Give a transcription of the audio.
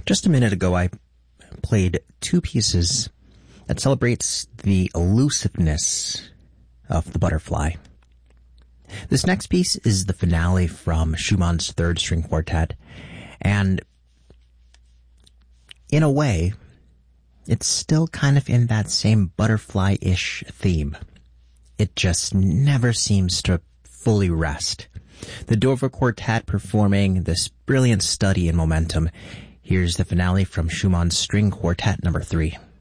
Just a minute ago, I played two pieces that celebrates the elusiveness of the butterfly. This next piece is the finale from Schumann's Third String Quartet, and in a way, it's still kind of in that same butterfly-ish theme. It just never seems to fully rest. The Dover Quartet performing this brilliant study in momentum. Here's the finale from Schumann's String Quartet number 3.